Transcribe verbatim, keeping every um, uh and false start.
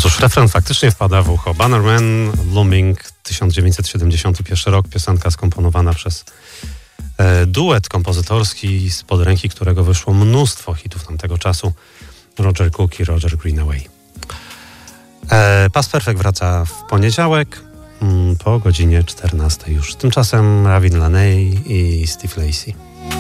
cóż, refren faktycznie wpada w ucho. Bannerman, Looming, tysiąc dziewięćset siedemdziesiąty pierwszy rok, piosenka skomponowana przez e, duet kompozytorski, spod ręki którego wyszło mnóstwo hitów tamtego czasu. Roger Cook i Roger Greenaway. E, Past Perfect wraca w poniedziałek mm, po godzinie czternastej już. Tymczasem Ravin Laney i Steve Lacy.